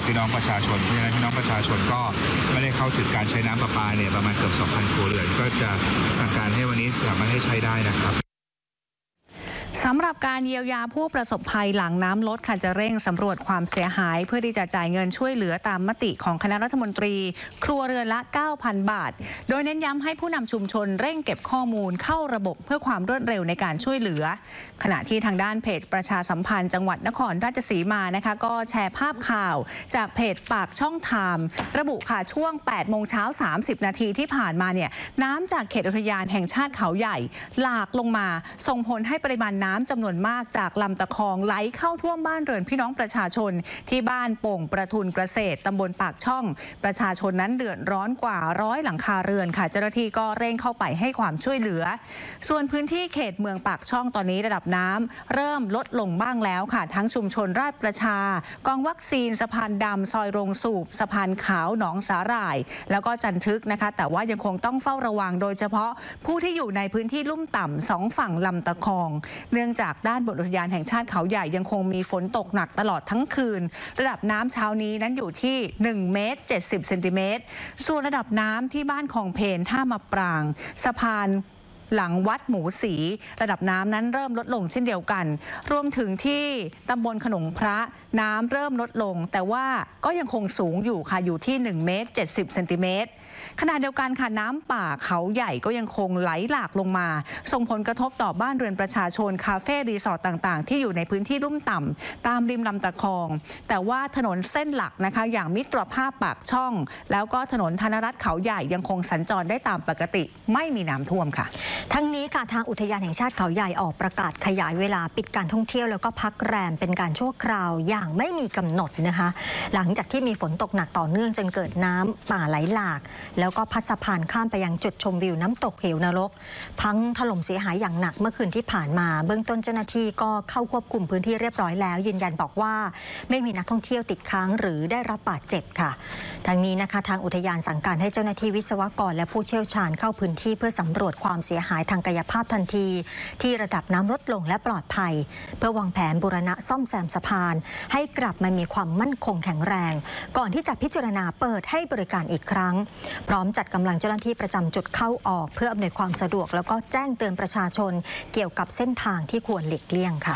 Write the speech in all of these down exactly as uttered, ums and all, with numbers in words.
พี่น้องประชาชนเพราะฉะนั้นพี่น้องประชาชนก็ไม่ได้เข้าถึงการใช้น้ำประปาเนี่ยประมาณเกือบ สองพัน ครัวเรือนก็จะสั่งการให้วันนี้สามารถให้ใช้ได้นะครับสำหรับการเยียวยาผู้ประสบภัยหลังน้ำลดค่ะจะเร่งสำรวจความเสียหายเพื่อที่จะจ่ายเงินช่วยเหลือตามมติของคณะรัฐมนตรีครัวเรือนละ เก้าพัน บาทโดยเน้นย้ำให้ผู้นำชุมชนเร่งเก็บข้อมูลเข้าระบบเพื่อความรวดเร็วในการช่วยเหลือขณะที่ทางด้านเพจประชาสัมพันธ์จังหวัดนครราชสีมานะคะก็แชร์ภาพข่าวจากเพจปากช่องไทม์ระบุค่ะช่วง แปดโมงเช้าสามสิบ นาทีที่ผ่านมาเนี่ยน้ำจากเขตอุทยานแห่งชาติเขาใหญ่หลากลงมาส่งผลให้ปริมาณน้ำจำนวนมากจากลำตะคองไหลเข้าท่วมบ้านเรือนพี่น้องประชาชนที่บ้านโป่งประทุนเกษตรตำบลปากช่องประชาชนนั้นเดือดร้อนกว่าร้อยหลังคาเรือนค่ะเจ้าหน้าที่ก็เร่งเข้าไปให้ความช่วยเหลือส่วนพื้นที่เขตเมืองปากช่องตอนนี้ระดับน้ำเริ่มลดลงบ้างแล้วค่ะทั้งชุมชนราชประชากองวัคซีนสะพานดำซอยโรงสูบสะพานขาวหนองสาหร่ายแล้วก็จันทึกนะคะแต่ว่ายังคงต้องเฝ้าระวังโดยเฉพาะผู้ที่อยู่ในพื้นที่ลุ่มต่ำสองฝั่งลำตะคองเนื่องจากด้านบนอุทยานแห่งชาติเขาใหญ่ยังคงมีฝนตกหนักตลอดทั้งคืนระดับน้ำเช้านี้นั้นอยู่ที่หนึ่งเมตรเจ็ดสิบเซนติเมตรส่วนระดับน้ำที่บ้านคลองเพนท่ามะปรางสะพานหลังวัดหมูสีระดับน้ำนั้นเริ่มลดลงเช่นเดียวกันรวมถึงที่ตำบลขนงพระน้ำเริ่มลดลงแต่ว่าก็ยังคงสูงอยู่ค่ะอยู่ที่หนึ่งเมตรเจ็ดสิบเซนติเมตรขณะเดียวกันค่ะน้ำป่าเขาใหญ่ก็ยังคงไหลหลากลงมาส่งผลกระทบต่อบ้านเรือนประชาชนคาเฟ่รีสอร์ทต่างๆที่อยู่ในพื้นที่ลุ่มต่ำตามริมลำตะคองแต่ว่าถนนเส้นหลักนะคะอย่างมิตรภาพปากช่องแล้วก็ถนนธนรัตน์เขาใหญ่ยังคงสัญจรได้ตามปกติไม่มีน้ำท่วมค่ะทั้งนี้ค่ะทางอุทยานแห่งชาติเขาใหญ่ออกประกาศขยายเวลาปิดการท่องเที่ยวแล้วก็พักแรมเป็นการชั่วคราวอย่างไม่มีกำหนดนะคะหลังจากที่มีฝนตกหนักต่อเนื่องจนเกิดน้ำป่าไหลหลากแล้วก็พัดสะพานข้ามไปยังจุดชมวิวน้ำตกเหวนรกพังถล่มเสียหายอย่างหนักเมื่อคืนที่ผ่านมาเบื้องต้นเจ้าหน้าที่ก็เข้าควบคุมพื้นที่เรียบร้อยแล้วยืนยันบอกว่าไม่มีนักท่องเที่ยวติดค้างหรือได้รับบาดเจ็บค่ะทั้งนี้นะคะทางอุทยานสั่งการให้เจ้าหน้าที่วิศวกรและผู้เชี่ยวชาญเข้าพื้นที่เพื่อสำรวจความเสียหายทางกายภาพทันทีที่ระดับน้ำลดลงและปลอดภัยเพื่อวางแผนบูรณะซ่อมแซมสะพานให้กลับมามีความมั่นคงแข็งแรงก่อนที่จะพิจารณาเปิดให้บริการอีกครั้งพร้อมจัดกำลังเจ้าหน้าที่ประจำจุดเข้าออกเพื่ออำนวยความสะดวกแล้วก็แจ้งเตือนประชาชนเกี่ยวกับเส้นทางที่ควรหลีกเลี่ยงค่ะ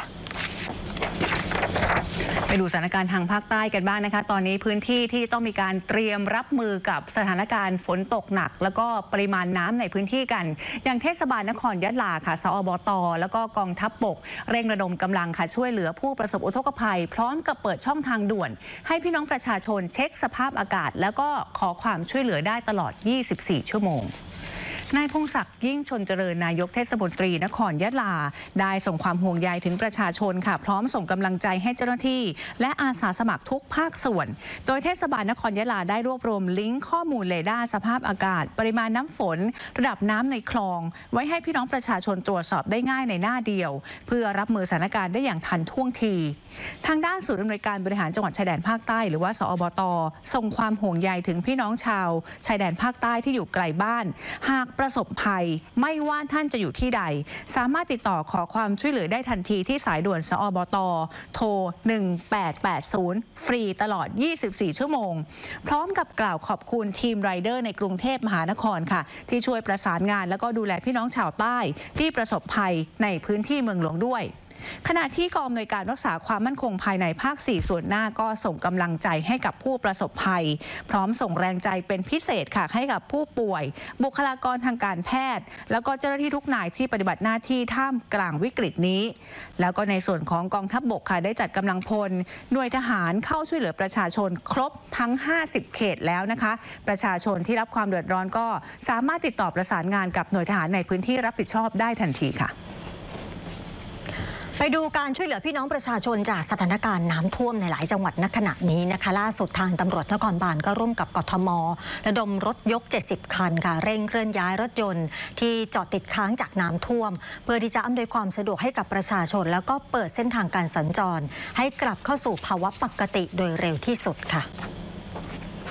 ไปดูสถานการณ์ทางภาคใต้กันบ้างนะคะตอนนี้พื้นที่ที่ต้องมีการเตรียมรับมือกับสถานการณ์ฝนตกหนักแล้วก็ปริมาณน้ำในพื้นที่กันอย่างเทศบาลนครยะลาค่ะสอบต.แล้วก็กองทัพบกเร่งระดมกำลังค่ะช่วยเหลือผู้ประสบอุทกภัยพร้อมกับเปิดช่องทางด่วนให้พี่น้องประชาชนเช็คสภาพอากาศแล้วก็ขอความช่วยเหลือได้ตลอดยี่สิบสี่ชั่วโมงนายพงศักดิ์ยิ่งชนเจริญนายกเทศมนตรีนครยะลาได้ส่งความห่วงใยถึงประชาชนค่ะพร้อมส่งกำลังใจให้เจ้าหน้าที่และอาสาสมัครทุกภาคส่วนโดยเทศบาลนครยะลาได้รวบรวมลิงก์ข้อมูลเรดาร์สภาพอากาศปริมาณน้ำฝนระดับน้ำในคลองไว้ให้พี่น้องประชาชนตรวจสอบได้ง่ายในหน้าเดียวเพื่อรับมือสถานการณ์ได้อย่างทันท่วงทีทางด้านศูนย์อำนวยการบริหารจังหวัดชายแดนภาคใต้หรือว่าสอบต.ส่งความห่วงใยถึงพี่น้องชาวชายแดนภาคใต้ที่อยู่ไกลบ้านหากประสบภัยไม่ว่าท่านจะอยู่ที่ใดสามารถติดต่อขอความช่วยเหลือได้ทันทีที่สายด่วนสอบต.โทรหนึ่งแปดแปดศูนย์ฟรีตลอดยี่สิบสี่ชั่วโมงพร้อมกับกล่าวขอบคุณทีมไรเดอร์ในกรุงเทพมหานครค่ะที่ช่วยประสานงานแล้วก็ดูแลพี่น้องชาวใต้ที่ประสบภัยในพื้นที่เมืองหลวงด้วยขณะที่กองอำนวยการรักษาความมั่นคงภายในภาคสี่ส่วนหน้าก็ส่งกำลังใจให้กับผู้ประสบภัยพร้อมส่งแรงใจเป็นพิเศษค่ะให้กับผู้ป่วยบุคลากรทางการแพทย์แล้วก็เจ้าหน้าที่ทุกนายที่ปฏิบัติหน้าที่ท่ามกลางวิกฤตนี้แล้วก็ในส่วนของกองทัพบกค่ะได้จัดกำลังพลหน่วยทหารเข้าช่วยเหลือประชาชนครบทั้งห้าสิบเขตแล้วนะคะประชาชนที่รับความเดือดร้อนก็สามารถติดต่อประสานงานกับหน่วยทหารในพื้นที่รับผิดชอบได้ทันทีค่ะไปดูการช่วยเหลือพี่น้องประชาชนจากสถานการณ์น้ำท่วมในหลายจังหวัดณขณะนี้นะคะล่าสุดทางตำรวจนครบาลก็ร่วมกับกทม.ระดมรถยกเจ็ดสิบคันค่ะเร่งเคลื่อนย้ายรถยนต์ที่จอดติดค้างจากน้ำท่วมเพื่อที่จะอำนวยความสะดวกให้กับประชาชนแล้วก็เปิดเส้นทางการสัญจรให้กลับเข้าสู่ภาวะปกติโดยเร็วที่สุดค่ะ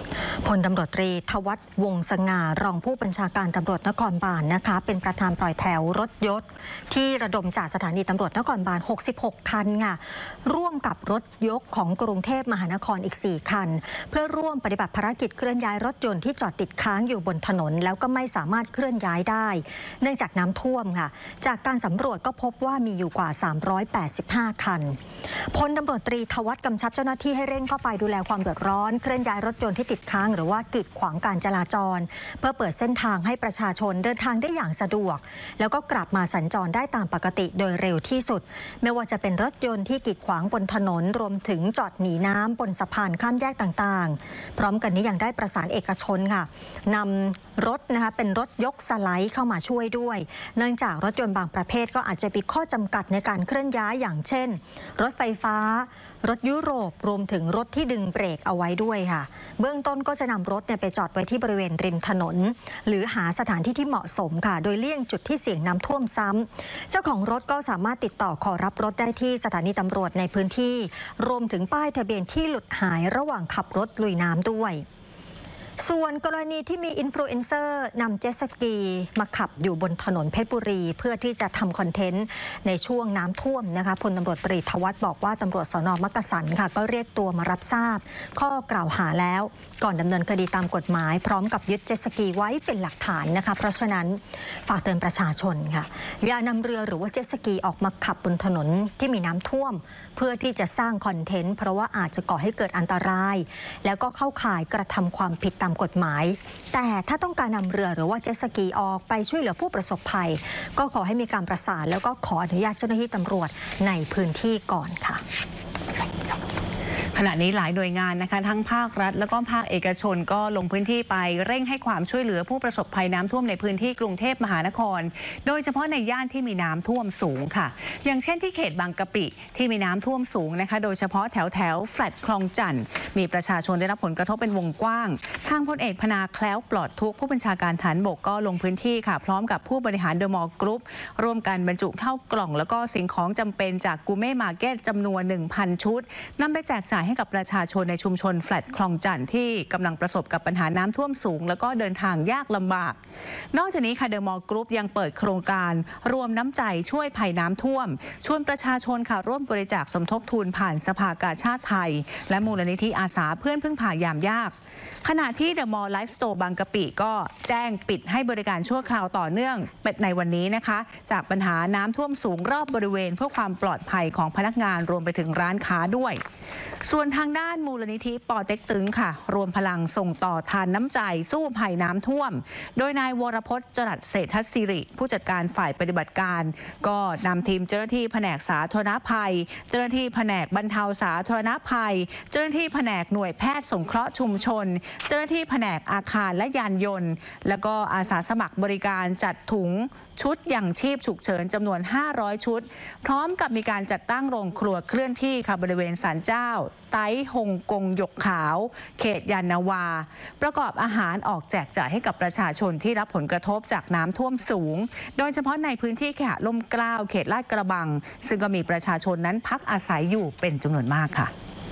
พลตำรวจตรีทวัฒน์วงศ์สง่ารองผู้บัญชาการตำรวจนครบาลนะคะเป็นประธานปล่อยแถวรถยศที่ระดมจากสถานีตำรวจนครบาลหกสิบหกคันค่ะร่วมกับรถยกของกรุงเทพมหานครอีกสี่คันเพื่อร่วมปฏิบัติภารกิจเคลื่อนย้ายรถยนต์ที่จอดติดค้างอยู่บนถนนแล้วก็ไม่สามารถเคลื่อนย้ายได้เนื่องจากน้ำท่วมค่ะจากการสำรวจก็พบว่ามีอยู่กว่าสามร้อยแปดสิบห้าคันพลตำรวจตรีทวัฒน์กำชับเจ้าหน้าที่ให้เร่งเข้าไปดูแลความเดือดร้อนเคลื่อนย้ายรถยนต์ที่ติดค้างหรือว่ากีดขวางการจราจรเพื่อเปิดเส้นทางให้ประชาชนเดินทางได้อย่างสะดวกแล้วก็กลับมาสัญจรได้ตามปกติโดยเร็วที่สุดไม่ว่าจะเป็นรถยนต์ที่กีดขวางบนถนนรวมถึงจอดหนีน้ำบนสะพานข้ามแยกต่างๆพร้อมกันนี้ยังได้ประสานเอกชนค่ะนำรถนะคะเป็นรถยกสไลด์เข้ามาช่วยด้วยเนื่องจากรถยนต์บางประเภทก็อาจจะมีข้อจำกัดในการเคลื่อนย้ายอย่างเช่นรถไฟฟ้ารถยุโรปรวมถึงรถที่ดึงเบรกเอาไว้ด้วยค่ะเบื้องต้นก็จะนำรถเนี่ยไปจอดไว้ที่บริเวณริมถนนหรือหาสถานที่ที่เหมาะสมค่ะโดยเลี่ยงจุดที่เสี่ยงน้ำท่วมซ้ำเจ้าของรถก็สามารถติดต่อขอรับรถได้ที่สถานีตำรวจในพื้นที่รวมถึงป้ายทะเบียนที่หลุดหายระหว่างขับรถลุยน้ำด้วยส่วนกรณีที่มีอินฟลูเอนเซอร์นำเจ็ตสกีมาขับอยู่บนถนนเพชรบุรีเพื่อที่จะทำคอนเทนต์ในช่วงน้ำท่วมนะคะพลตำรวจตรีทวัฒน์บอกว่าตำรวจสน.มักกะสันค่ะก็เรียกตัวมารับทราบข้อกล่าวหาแล้วก่อนดำเนินคดีตามกฎหมายพร้อมกับยึดเจ็ตสกีไว้เป็นหลักฐานนะคะเพราะฉะนั้นฝากเตือนประชาชนค่ะอย่านำเรือหรือว่าเจ็ตสกีออกมาขับบนถนนที่มีน้ำท่วมเพื่อที่จะสร้างคอนเทนต์เพราะว่าอาจจะก่อให้เกิดอันตรายแล้วก็เข้าข่ายกระทำความผิดตามกฎหมายแต่ถ้าต้องการนำเรือหรือว่าเจ็ตสกีออกไปช่วยเหลือผู้ประสบภัยก็ขอให้มีการประสานแล้วก็ขออนุญาตเจ้าหน้าที่ตำรวจในพื้นที่ก่อนค่ะขณะนี้หลายหน่วยงานนะคะทั้งภาครัฐแล้วก็ภาคเอกชนก็ลงพื้นที่ไปเร่งให้ความช่วยเหลือผู้ประสบภัยน้ำท่วมในพื้นที่กรุงเทพมหานครโดยเฉพาะในย่านที่มีน้ำท่วมสูงค่ะอย่างเช่นที่เขตบางกะปิที่มีน้ำท่วมสูงนะคะโดยเฉพาะแถวแถวแฟลตคลองจันทน์มีประชาชนได้รับผลกระทบเป็นวงกว้างทางพลเอกพนาแคล้วปลอดทุกข์ผู้บัญชาการฐานบกก็ลงพื้นที่ค่ะพร้อมกับผู้บริหารเดอะมอลล์กรุ๊ปร่วมกันบรรจุเข้ากล่องแล้วก็สิ่งของจำเป็นจากกูเม่มาร์เก็ตจำนวน หนึ่งพัน ชุดนำไปแจกจ่ายให้กับประชาชนในชุมชนแฟลตคลองจันทน์ที่กำลังประสบกับปัญหาน้ำท่วมสูงแล้วก็เดินทางยากลำบากนอกจากนี้ค่ะเดอะมอลล์กรุ๊ปยังเปิดโครงการรวมน้ำใจช่วยภัยน้ำท่วมชวนประชาชนค่ะร่วมบริจาคสมทบทุนผ่านสภากาชาดไทยและมูลนิธิอาสาเพื่อนพึ่งพายามยากขณะที่เดอะมอลล์ไลฟ์สโตร์บางกะปิก็แจ้งปิดให้บริการชั่วคราวต่อเนื่องเป็นในวันนี้นะคะจากปัญหาน้ำท่วมสูงรอบบริเวณเพื่อความปลอดภัยของพนักงานรวมไปถึงร้านค้าด้วยส่วนทางด้านมูลนิธิปอเต็กตึงค่ะรวมพลังส่งต่อทานน้ำใจสู้ภัยน้ำท่วมโดยนายวรพจน์จรัสเศรษฐศิริผู้จัดการฝ่ายปฏิบัติการก็นำทีมเจ้าหน้าที่แผนกสาธารณภัยเจ้าหน้าที่แผนกบรรเทาสาธารณภัยเจ้าหน้าที่แผนกหน่วยแพทย์สงเคราะห์ชุมชนเจ้าหน้าที่แผนกอาคารและยานยนต์แล้วก็อาสาสมัครบริการจัดถุงชุดยังชีพฉุกเฉินจำนวนห้าร้อยชุดพร้อมกับมีการจัดตั้งโรงครัวเคลื่อนที่ค่ะบริเวณศาลเจ้าไต้ฮงกงหยกขาวเขตยานนาวาประกอบอาหารออกแจกจ่ายให้กับประชาชนที่รับผลกระทบจากน้ำท่วมสูงโดยเฉพาะในพื้นที่แขะล่มเกล้าเขตลาดกระบังซึ่งก็มีประชาชนนั้นพักอาศัยอยู่เป็นจำนวนมากค่ะ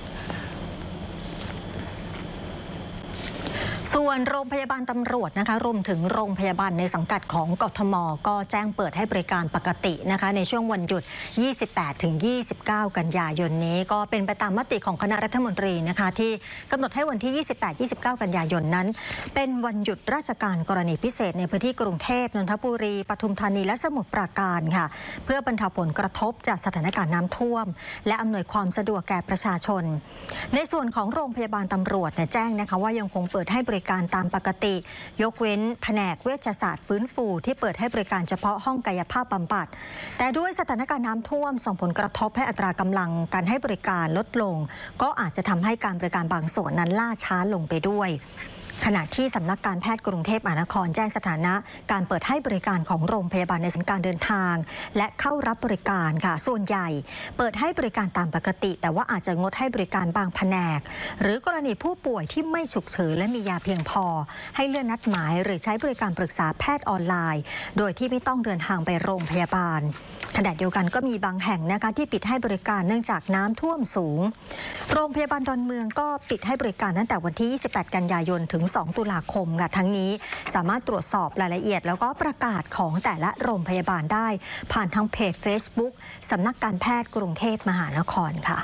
ส่วนโรงพยาบาลตำรวจนะคะรวมถึงโรงพยาบาลในสังกัดของกทม.ก็แจ้งเปิดให้บริการปกตินะคะในช่วงวันหยุด ยี่สิบแปดถึงยี่สิบเก้า กันยายนนี้ก็เป็นไปตามมติของคณะรัฐมนตรีนะคะที่กำหนดให้วันที่ ยี่สิบแปด ยี่สิบเก้า กันยายนนั้นเป็นวันหยุดราชการกรณีพิเศษในพื้นที่กรุงเทพนนทบุรีปทุมธานีและสมุทรปราการค่ะเพื่อบรรเทาผลกระทบจากสถานการณ์น้ำท่วมและอำนวยความสะดวกแก่ประชาชนในส่วนของโรงพยาบาลตำรวจเนี่ยแจ้งนะคะว่ายังคงเปิดให้บริการตามปกติยกเว้นแผนกเวชศาสตร์ฟื้นฟูที่เปิดให้บริการเฉพาะห้องกายภาพบำบัดแต่ด้วยสถานการณ์น้ำท่วมส่งผลกระทบให้อัตรากำลังการให้บริการลดลงก็อาจจะทำให้การบริการบางส่วนนั้นล่าช้าลงไปด้วยขณะที่สำนักการแพทย์กรุงเทพมหานครแจ้งสถานะการเปิดให้บริการของโรงพยาบาลในสถานการเดินทางและเข้ารับบริการค่ะส่วนใหญ่เปิดให้บริการตามปกติแต่ว่าอาจจะงดให้บริการบางแผนกหรือกรณีผู้ป่วยที่ไม่ฉุกเฉินและมียาเพียงพอให้เลื่อนนัดหมายหรือใช้บริการปรึกษาแพทย์ออนไลน์โดยที่ไม่ต้องเดินทางไปโรงพยาบาลขณะเดียวกันก็มีบางแห่งนะคะที่ปิดให้บริการเนื่องจากน้ำท่วมสูงโรงพยาบาลดอนเมืองก็ปิดให้บริการตั้งแต่วันที่ยี่สิบแปดกันยายนถึงสองตุลาคมค่ะทั้งนี้สามารถตรวจสอบรายละเอียดแล้วก็ประกาศของแต่ละโรงพยาบาลได้ผ่านทางเพจ Facebook สำนักการแพทย์กรุงเทพมหานครค่ะ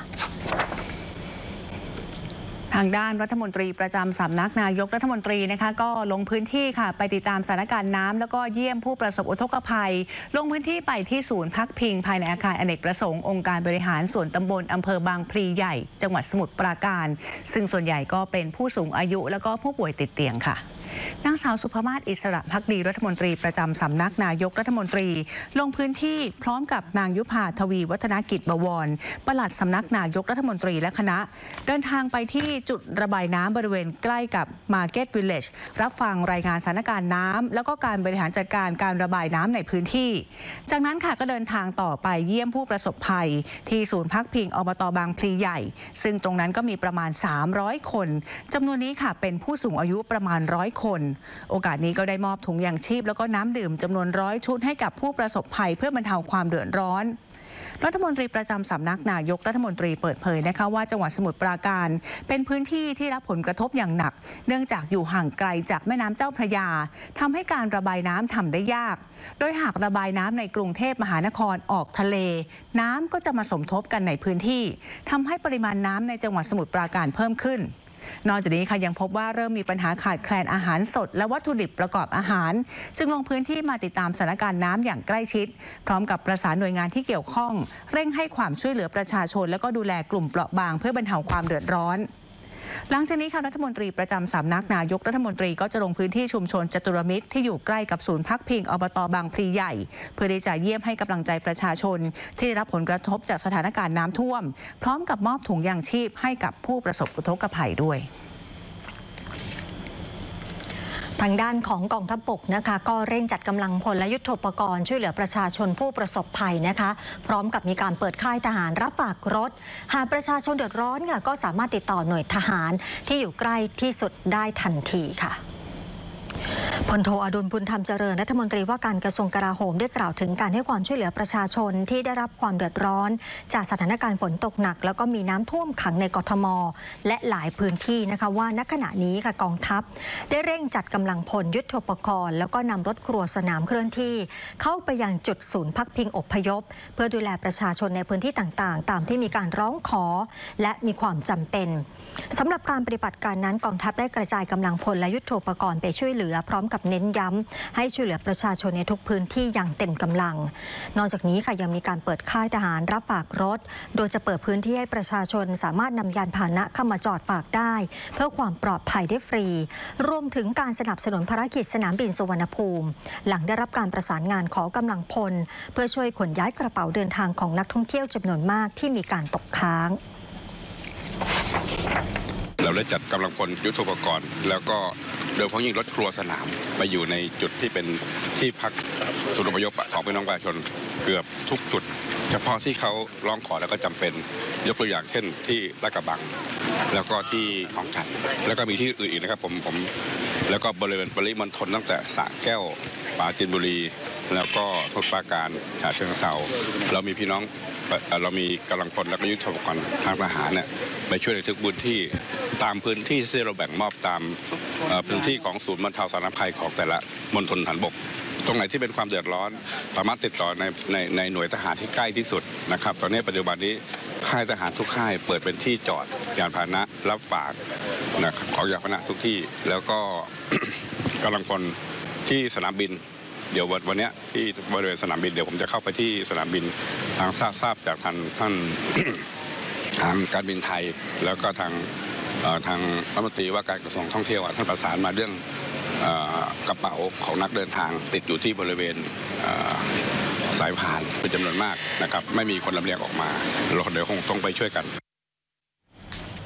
ทางด้านรัฐมนตรีประจำสำนักนายกรัฐมนตรีนะคะก็ลงพื้นที่ค่ะไปติดตามสถานการณ์น้ำแล้วก็เยี่ยมผู้ประสบอุทกภัยลงพื้นที่ไปที่ศูนย์พักพิงภายในอาคารอเนกประสงค์องค์การบริหารส่วนตำบลอำเภอบางพลีใหญ่จังหวัดสมุทรปราการซึ่งส่วนใหญ่ก็เป็นผู้สูงอายุแล้วก็ผู้ป่วยติดเตียงค่ะนางสาวสุภมาศอิสระภักดีรัฐมนตรีประจำสำนักนายกรัฐมนตรีลงพื้นที่พร้อมกับนางยุพาทวีวัฒนกิจบวรปลัดสำนักนายกรัฐมนตรีและคณะเดินทางไปที่จุดระบายน้ำบริเวณใกล้กับ Market Village รับฟังรายงานสถานการณ์น้ำแล้วก็การบริหารจัดการการระบายน้ำในพื้นที่จากนั้นค่ะก็เดินทางต่อไปเยี่ยมผู้ประสบภัยที่ศูนย์พักพิงอบต.บางพลีใหญ่ซึ่งตรงนั้นก็มีประมาณสามร้อยคนจำนวนนี้ค่ะเป็นผู้สูงอายุประมาณร้อยคนโอกาสนี้ก็ได้มอบถุงยางชีพแล้วก็น้ำดื่มจำนวนร้อยชุดให้กับผู้ประสบภัยเพื่อบรรเทาความเดือดร้อนรัฐมนตรีประจำสำนักนายกรัฐมนตรีเปิดเผยนะคะว่าจังหวัดสมุทรปราการเป็นพื้นที่ที่รับผลกระทบอย่างหนักเนื่องจากอยู่ห่างไกลจากแม่น้ำเจ้าพระยาทำให้การระบายน้ำทำได้ยากโดยหากระบายน้ำในกรุงเทพมหานครออกทะเลน้ำก็จะมาสมทบกันในพื้นที่ทำให้ปริมาณน้ำในจังหวัดสมุทรปราการเพิ่มขึ้นนอกจากนี้ค่ะยังพบว่าเริ่มมีปัญหาขาดแคลนอาหารสดและวัตถุดิบประกอบอาหารจึงลงพื้นที่มาติดตามสถานการณ์น้ำอย่างใกล้ชิดพร้อมกับประสานหน่วยงานที่เกี่ยวข้องเร่งให้ความช่วยเหลือประชาชนและก็ดูแลกลุ่มเปราะบางเพื่อบรรเทาความเดือดร้อนหลังจากนี้ค่ะรัฐมนตรีประจำสำนักนายกรัฐมนตรีก็จะลงพื้นที่ชุมชนจตุรมิตรที่อยู่ใกล้กับศูนย์พักพิงอบต.บางพลีใหญ่เพื่อที่จะเยี่ยมให้กำลังใจประชาชนที่ได้รับผลกระทบจากสถานการณ์น้ำท่วมพร้อมกับมอบถุงยางชีพให้กับผู้ประสบอุทกภัยด้วยทางด้านของกองทัพบกนะคะก็เร่งจัดกำลังพลและยุทโธปกรณ์ช่วยเหลือประชาชนผู้ประสบภัยนะคะพร้อมกับมีการเปิดค่ายทหารรับฝากรถหากประชาชนเดือดร้อนค่ะก็สามารถติดต่อหน่วยทหารที่อยู่ใกล้ที่สุดได้ทันทีค่ะพลโทอดุลบุญธรรมเจริญรัฐมนตรีว่าการกระทรวงกลาโหมได้กล่าวถึงการให้ความช่วยเหลือประชาชนที่ได้รับความเดือดร้อนจากสถานการณ์ฝนตกหนักแล้วก็มีน้ำท่วมขังในกทมและหลายพื้นที่นะคะว่าณขณะนี้ค่ะกองทัพได้เร่งจัดกำลังพลยุทโธปกรณ์แล้วก็นำรถครัวสนามเคลื่อนที่เข้าไปยังจุดศูนย์พักพิงอพยพเพื่อดูแลประชาชนในพื้นที่ต่างๆตามที่มีการร้องขอและมีความจำเป็นสำหรับการปฏิบัติการนั้นกองทัพได้กระจายกำลังพลและยุทโธปกรณ์ไปช่วยเหลือพร้อมกับเน้นย้ำให้ช่วยเหลือประชาชนในทุกพื้นที่อย่างเต็มกำลังนอกจากนี้ค่ะยังมีการเปิดค่ายทหารรับฝากรถโดยจะเปิดพื้นที่ให้ประชาชนสามารถนำยานพาหนะเข้ามาจอดฝากได้เพื่อความปลอดภัยได้ฟรีรวมถึงการสนับสนุนภารกิจสนามบินสุวรรณภูมิหลังได้รับการประสานงานขอกำลังพลเพื่อช่วยขนย้ายกระเป๋าเดินทางของนักท่องเที่ยวจำนวนมากที่มีการตกค้างเราได้จัดกำลังพลยุทโธปกรณ์แล้วก็โดยเฉพาะยิ่งรถครัวสนามไปอยู่ในจุดที่เป็นที่พักศูนย์อพยพของพี่น้องประชาชนเกือบทุกจุดเฉพาะที่เขาร้องขอแล้วก็จำเป็นยกตัวอย่างเช่นที่ลาดกระบังแล้วก็ที่คลองจันทน์แล้วก็มีที่อื่นอีกนะครับผมผมแล้วก็บริเวณปริมณฑลตั้งแต่สระแก้วปราจีนบุรีแล้วก็สมุทรปราการฉะเชิงเทราเรามีพี่น้องเรามีกำลังพลและก็ยุทโธปกรณ์ทางทหารเนี่ยไปช่วยในทุกพื้นที่ตามพื้นที่ที่เราแบ่งมอบตามพื้นที่ของศูนย์บรรเทาสาธารณภัยของแต่ละมณฑลฐานบกตรงไหนที่เป็นความเดือดร้อนสามารถติดต่อในในในหน่วยทหารที่ใกล้ที่สุดนะครับตอนนี้ปัจจุบันนี้ค่ายทหารทุกค่ายเปิดเป็นที่จอดยานพาหนะรับฝากนะครับของยานพาหนะทุกที่แล้วก็ กำลังพลที่สนามบินเดี๋ยววันนี้ที่บริเวณสนามบินเดี๋ยวผมจะเข้าไปที่สนามบินทางทราบทราบจากท่านท่าน ทางการบินไทยแล้วก็ทางทางรัฐมนตรีว่าการกระทรวงท่องเที่ยวท่านประสานมาเรื่องกระเป๋าของนักเดินทางติดอยู่ที่บริเวณสายพานเป็นจำนวนมากนะครับไม่มีคนลำเลียงออกมาเราเดี๋ยวคงต้องไปช่วยกันส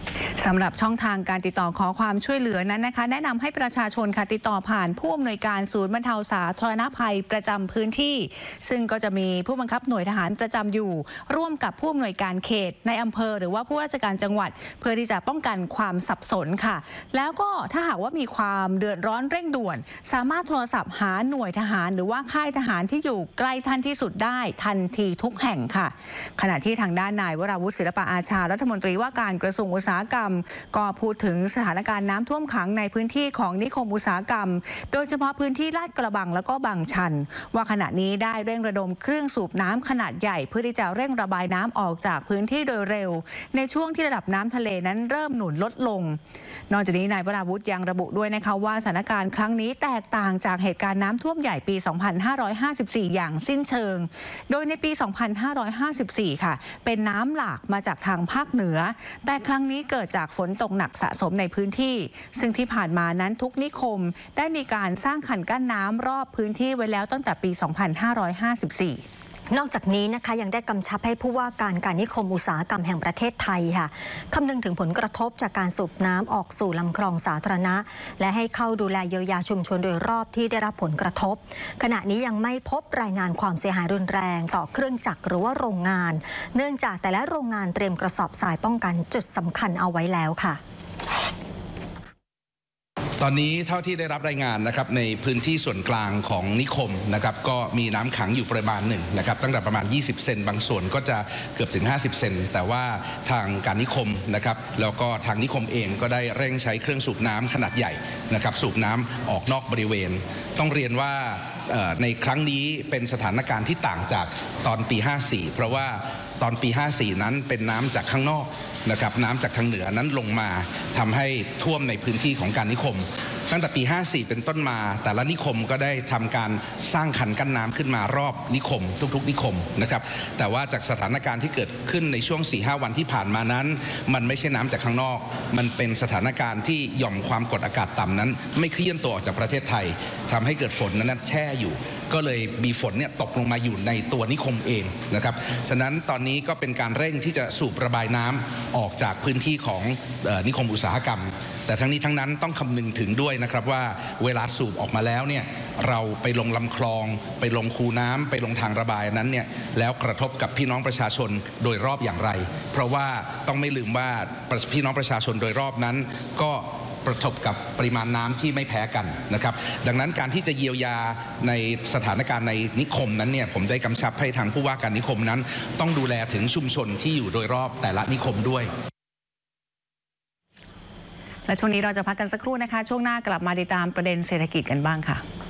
สำหรับช่องทางการติดต่อขอความช่วยเหลือนั้นนะคะแนะนำให้ประชาชนค่ะติดต่อผ่านผู้อำนวยการศูนย์บรรเทาสาธารณภัยประจำพื้นที่ซึ่งก็จะมีผู้บังคับหน่วยทหารประจำอยู่ร่วมกับผู้อำนวยการเขตในอำเภอหรือว่าผู้ราชการจังหวัดเพื่อที่จะป้องกันความสับสนค่ะแล้วก็ถ้าหากว่ามีความเดือดร้อนเร่งด่วนสามารถโทรศัพท์หาหน่วยทหารหรือว่าค่ายทหารที่อยู่ใกล้ท่านที่สุดได้ทันทีทุกแห่งค่ะขณะที่ทางด้านนายวราวุฒิศิลปะอาชารัฐมนตรีว่าการกระทรวงอุตสาหกรรมก็พูดถึงสถานการณ์น้ำท่วมขังในพื้นที่ของนิคมอุตสาหกรรมโดยเฉพาะพื้นที่ลาดกระบังแล้วก็บางชันว่าขณะนี้ได้เร่งระดมเครื่องสูบน้ำขนาดใหญ่เพื่อที่จะเร่งระบายน้ำออกจากพื้นที่โดยเร็วในช่วงที่ระดับน้ำทะเลนั้นเริ่มหนุนลดลงนอกจากนี้นายวราวุฒิยังระบุด้วยนะคะว่าสถานการณ์ครั้งนี้แตกต่างจากเหตุการณ์น้ำท่วมใหญ่ปี สองพันห้าร้อยห้าสิบสี่ อย่างสิ้นเชิงโดยในปี สองพันห้าร้อยห้าสิบสี่ ค่ะเป็นน้ำหลากมาจากทางภาคเหนือแต่ครั้งนี้เกิดจากฝนตกหนักสะสมในพื้นที่ซึ่งที่ผ่านมานั้นทุกนิคมได้มีการสร้างคันกั้นน้ำรอบพื้นที่ไว้แล้วตั้งแต่ปี สองพันห้าร้อยห้าสิบสี่นอกจากนี้นะคะยังได้กำชับให้ผู้ว่าการการนิคมอุตสาหกรรมแห่งประเทศไทยค่ะคำนึงถึงผลกระทบจากการสูบน้ำออกสู่ลำคลองสาธารณะและให้เข้าดูแลเยียวยาชุมชนโดยรอบที่ได้รับผลกระทบขณะนี้ยังไม่พบรายงานความเสียหายรุนแรงต่อเครื่องจักรหรือว่าโรงงานเนื่องจากแต่ละโรงงานเตรียมกระสอบทรายป้องกันจุดสำคัญเอาไว้แล้วค่ะตอนนี้เท่าที่ได้รับรายงานนะครับในพื้นที่ส่วนกลางของนิคมนะครับก็มีน้ำขังอยู่ประมาณหนึ่งนะครับตั้งแต่ประมาณยี่สิบเซนบางส่วนก็จะเกือบถึงห้าสิบเซนแต่ว่าทางการนิคมนะครับแล้วก็ทางนิคมเองก็ได้เร่งใช้เครื่องสูบน้ำขนาดใหญ่นะครับสูบน้ำออกนอกบริเวณต้องเรียนว่าในครั้งนี้เป็นสถานการณ์ที่ต่างจากตอนปีห้าสี่เพราะว่าตอนปีห้าสี่นั้นเป็นน้ำจากข้างนอกนะครับน้ำจากทางเหนือนั้นลงมาทำให้ท่วมในพื้นที่ของการนิคมตั้งแต่ปีห้าสี่เป็นต้นมาแต่ละนิคมก็ได้ทำการสร้างคันกั้นน้ำขึ้นมารอบนิคมทุกๆนิคมนะครับแต่ว่าจากสถานการณ์ที่เกิดขึ้นในช่วง สี่ห้า วันที่ผ่านมานั้นมันไม่ใช่น้ำจากข้างนอกมันเป็นสถานการณ์ที่หย่อมความกดอากาศต่ำนั้นไม่เคลื่อนตัวออกจากประเทศไทยทำให้เกิดฝนนั้นแช่อยู่ก็เลยมีฝนเนี่ยตกลงมาอยู่ในตัวนิคมเองนะครับฉะนั้นตอนนี้ก็เป็นการเร่งที่จะสูบระบายน้ำออกจากพื้นที่ของนิคมอุตสาหกรรมแต่ทั้งนี้ทั้งนั้นต้องคำนึงถึงด้วยนะครับว่าเวลาสูบออกมาแล้วเนี่ยเราไปลงลำคลองไปลงคูน้ำไปลงทางระบายนั้นเนี่ยแล้วกระทบกับพี่น้องประชาชนโดยรอบอย่างไรเพราะว่าต้องไม่ลืมว่าพี่น้องประชาชนโดยรอบนั้นก็ประสบกับปริมาณน้ำที่ไม่แพ้กันนะครับดังนั้นการที่จะเยียวยาในสถานการณ์ในนิคมนั้นเนี่ยผมได้กำชับให้ทางผู้ว่าการนิคมนั้นต้องดูแลถึงชุมชนที่อยู่โดยรอบแต่ละนิคมด้วยและช่วงนี้เราจะพักกันสักครู่นะคะช่วงหน้ากลับมาติดตามประเด็นเศรษฐกิจกันบ้างค่ะ